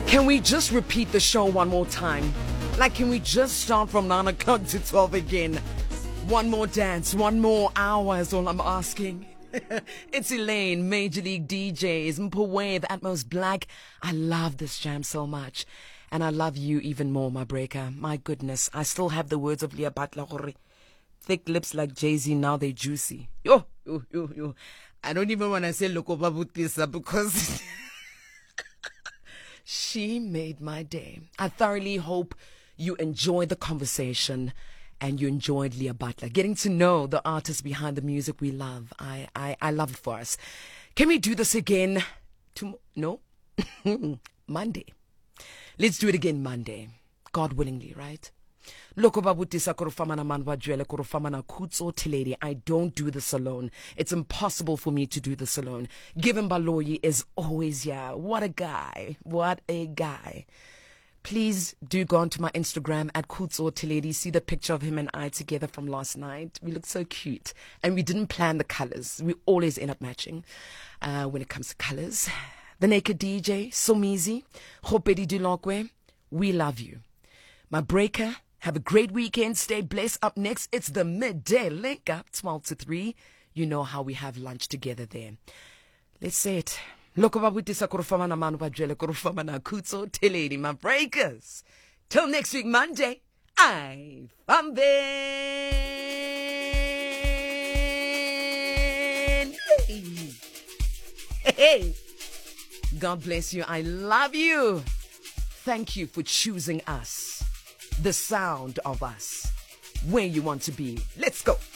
Can we just repeat the show one more time? Like, can we just start from 9 o'clock to 12 again? One more dance, one more hour is all I'm asking. It's Elaine, Major League DJs, Mpaway, the Atmos Black. I love this jam so much. And I love you even more, my breaker. My goodness, I still have the words of Leah Butler. Thick lips like Jay-Z, now they juicy. Yo. I don't even want to say Loko Babutisa because she made my day. I thoroughly hope you enjoyed the conversation and you enjoyed Leah Butler. Getting to know the artists behind the music we love. I love it for us. Can we do this again? No? Monday. Let's do it again Monday. God willingly, right? Loko babutisa korofamana manwa jwele korofamana kutso tiledi. I don't do this alone. It's impossible for me to do this alone. Given Baloyi is always here. What a guy. What a guy. Please do go onto my Instagram at Kutso Tiledi. See the picture of him and I together from last night. We look so cute. And we didn't plan the colors. We always end up matching when it comes to colors. The Naked DJ, Somizi, Khopedi Dulokwe, we love you. My breaker, have a great weekend. Stay blessed. Up next, it's the midday link up, 12 to 3. You know how we have lunch together there. Let's say it. Loko babutisa korofamana manu bajele korofamana kutso teledi, my breakers. Till next week, Monday. I found Hey. God bless you. I love you. Thank you for choosing us. The sound of us. Where you want to be. Let's go.